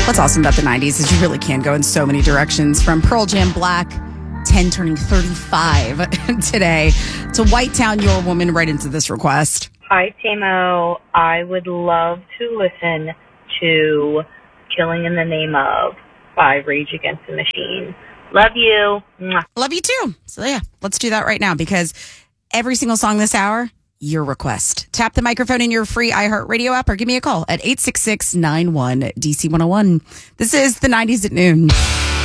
What's awesome about the 90s is you really can go in so many directions, from Pearl Jam Black, 10 turning 35 today, to White Town, Your Woman, right into this request. Hi, Tamo. I would love to listen to Killing in the Name of by Rage Against the Machine. Love you. Mwah. Love you too. So yeah, let's do that right now, because every single song this hour, your request. Tap the microphone in your free iHeartRadio app or give me a call at 866-91-DC101. This is the 90s at noon.